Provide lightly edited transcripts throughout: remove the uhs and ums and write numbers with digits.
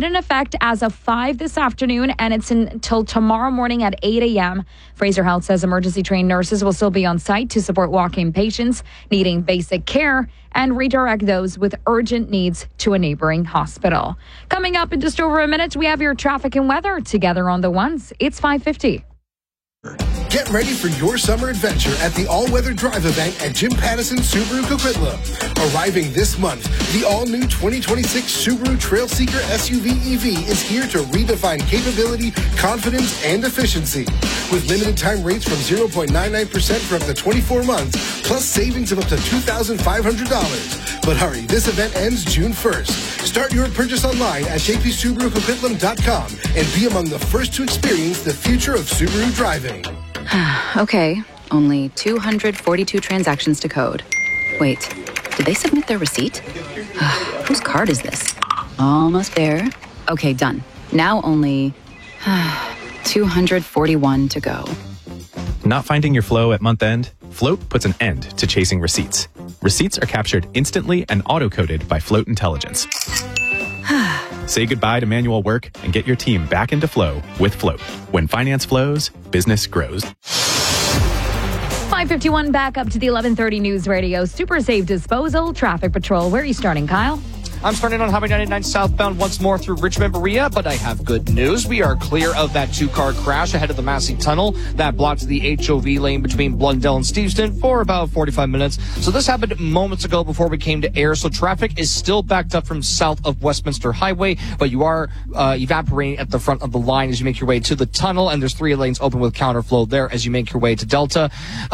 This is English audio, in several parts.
in effect as of 5 this afternoon, and it's until tomorrow morning at 8 a.m. Fraser Health says emergency trained nurses will still be on site to support walk-in patients needing basic care and redirect those with urgent needs to a neighboring hospital. Coming up in just over a minute, we have your traffic and weather together on the ones. It's 5:50. Get ready for your summer adventure at the all-weather drive event at Jim Pattison Subaru Coquitlam. Arriving this month, the all-new 2026 Subaru Trailseeker SUV EV is here to redefine capability, confidence, and efficiency. With limited-time rates from 0.99% for up to 24 months, plus savings of up to $2,500. But hurry, this event ends June 1st. Start your purchase online at jpsubarucoquitlam.com and be among the first to experience the future of Subaru driving. Okay, only 242 transactions to code. Wait, did they submit their receipt? Whose card is this? Almost there. Okay, done. Now only 241 to go. Not finding your flow at month end? Float puts an end to chasing receipts. Receipts are captured instantly and auto-coded by Float Intelligence. Say goodbye to manual work and get your team back into flow with Float. When finance flows, business grows. 5:51 back up to the 11:30 News Radio. Super Safe Disposal, Traffic Patrol. Where are you starting, Kyle? I'm starting on Highway 99 southbound once more through Richmond, Berea, but I have good news. We are clear of that two-car crash ahead of the Massey Tunnel that blocked the HOV lane between Blundell and Steveston for about 45 minutes. So this happened moments ago before we came to air. So traffic is still backed up from south of Westminster Highway, but you are evaporating at the front of the line as you make your way to the tunnel, and there's 3 lanes open with counterflow there as you make your way to Delta.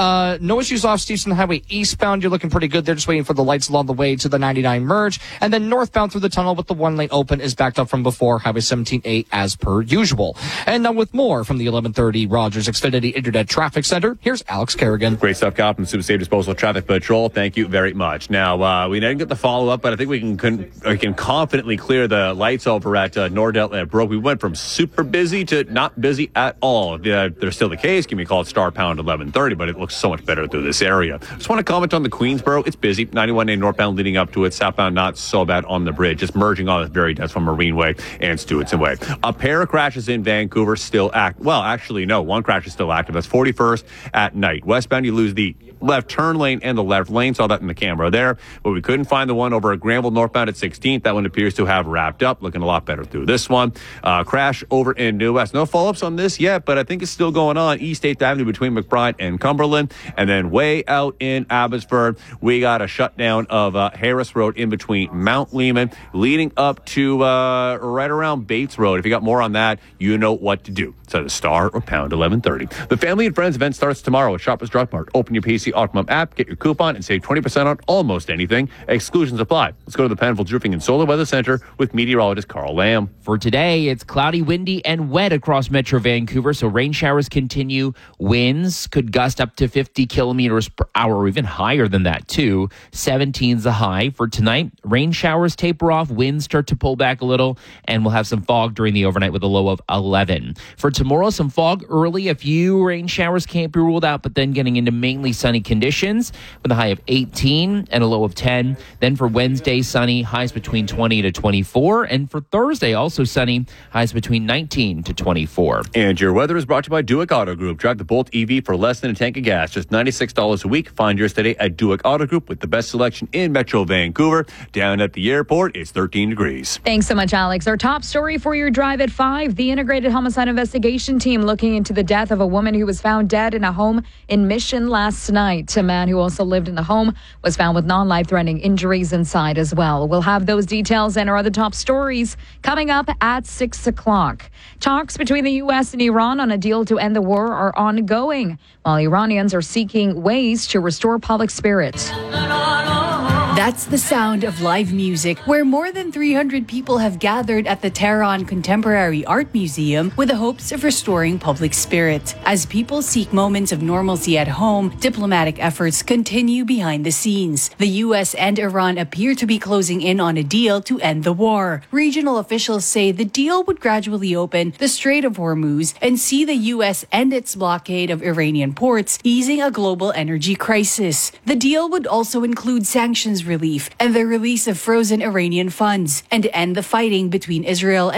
No issues off Steveston Highway eastbound. You're looking pretty good. They're just waiting for the lights along the way to the 99 merge, and then northbound through the tunnel with the 1 lane open is backed up from before Highway 17A as per usual. And now with more from the 1130 Rogers Xfinity Internet Traffic Center, here's Alex Kerrigan. Great stuff, Kyle, from Super Safe Disposal Traffic Patrol. Thank you very much. Now, we didn't get the follow-up, but I think we can confidently clear the lights over at Nordell and Broke. We went from super busy to not busy at all. They're still the case. Give me a call at star pound 1130, but it looks so much better through this area. Just want to comment on the Queensboro. It's busy. 91A northbound leading up to it. Southbound not so bad on the bridge. Just merging on the very dense from Marineway and Stewardson Way. A pair of crashes in Vancouver still active. Well, actually, no. One crash is still active. That's 41st at night. Westbound, you lose the left turn lane and the left lane. Saw that in the camera there. But we couldn't find the one over at Granville northbound at 16th. That one appears to have wrapped up. Looking a lot better through this one. Crash over in New West. No follow-ups on this yet, but I think it's still going on. East 8th Avenue between McBride and Cumberland. And then way out in Abbotsford, we got a shutdown of Harris Road in between Mount Lehman, leading up to right around Bates Road. If you got more on that, you know what to do. So the star or pound 1130. The Family and Friends event starts tomorrow at Shoppers Drug Mart. Open your PC Optimum app, get your coupon, and save 20% on almost anything. Exclusions apply. Let's go to the Panville Roofing and Solar Weather Center with meteorologist Carl Lamb. For today, it's cloudy, windy, and wet across Metro Vancouver, so rain showers continue. Winds could gust up to 50 kilometers per hour, or even higher than that, too. 17's the high. For tonight, rain showers taper off, winds start to pull back a little, and we'll have some fog during the overnight with a low of 11. For tomorrow, some fog early. A few rain showers can't be ruled out, but then getting into mainly sunny conditions with a high of 18 and a low of 10. Then for Wednesday, sunny, highs between 20 to 24. And for Thursday, also sunny, highs between 19 to 24. And your weather is brought to you by Duick Auto Group. Drive the Bolt EV for less than a tank of gas, just $96 a week. Find yours today at Duick Auto Group with the best selection in Metro Vancouver. Down at the airport, it's 13 degrees. Thanks so much, Alex. Our top story for your drive at 5, the Integrated Homicide Investigation Team looking into the death of a woman who was found dead in a home in Mission last night. A man who also lived in the home was found with non-life-threatening injuries inside as well. We'll have those details and our other top stories coming up at 6 o'clock. Talks between the U.S. and Iran on a deal to end the war are ongoing, while Iranians are seeking ways to restore public spirit. That's the sound of live music, where more than 300 people have gathered at the Tehran Contemporary Art Museum with the hopes of restoring public spirit. As people seek moments of normalcy at home, diplomatic efforts continue behind the scenes. The U.S. and Iran appear to be closing in on a deal to end the war. Regional officials say the deal would gradually open the Strait of Hormuz and see the U.S. end its blockade of Iranian ports, easing a global energy crisis. The deal would also include sanctions relief and the release of frozen Iranian funds, and end the fighting between Israel and